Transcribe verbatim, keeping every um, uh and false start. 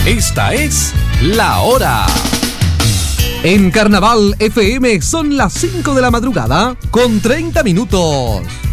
Esta es La Hora. En Carnaval F M son las cinco de la madrugada con treinta minutos.